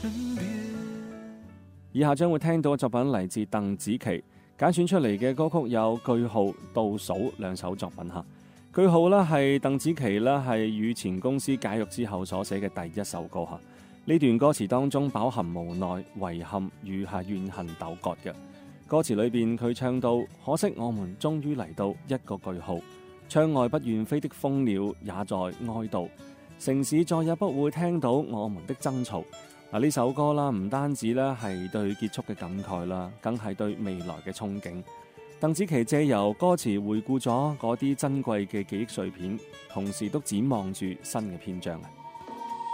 以下將會聽到嘅作品嚟自鄧紫棋，揀選出嚟嘅歌曲有《句號》、《倒數》兩首作品嚇。《句號》呢係鄧紫棋呢係與前公司解約之後所寫嘅第一首歌嚇。呢段歌詞當中飽含無奈、遺憾與怨恨糾葛嘅。歌詞裏邊佢唱到：可惜我們終於嚟到一個句號，窗外不願飛的蜂鳥也在哀悼，城市再也不會聽到我們的爭吵。嗱，呢首歌啦，唔單止咧係對結束嘅感慨啦，更係對未來嘅憧憬。鄧紫棋借由歌詞回顧咗嗰啲珍貴嘅記憶碎片，同時都展望住新嘅篇章啊！